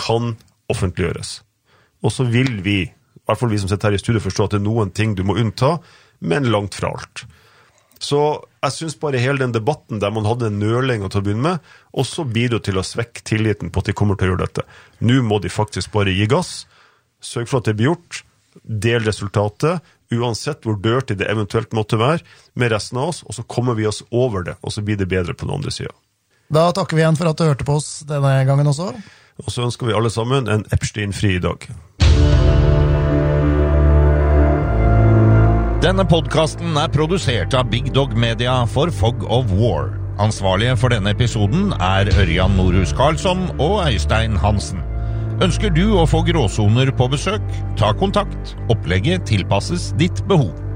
kan offentliggjøres. Og så vil vi, I hvert fall vi som sitter her i studio, forstå at det noen ting du må unnta, men langt fra alt. Så jeg synes bare hele den debatten der man hadde en nøling til å begynne med, også bidrar til å svekke tilliten på at de kommer til å gjøre dette. Nå må de faktisk bare gi gass, sørg for at det blir gjort, del resultatet, uansett hvor dirty det eventuelt måtte være, med resten av oss, og så kommer vi oss over det, og så blir det bedre på den andre siden. Da takker vi igjen for at du hørte på oss denne gangen også. Og så ønsker vi alle sammen en Epstein-fri dag. Denne podcasten produsert av Big Dog Media for Fog of War. Ansvarlige for denne episoden Ørjan Norhus Karlsson og Øystein Hansen. Ønsker du å få gråsoner på besøk? Ta kontakt. Opplegget tilpasses ditt behov.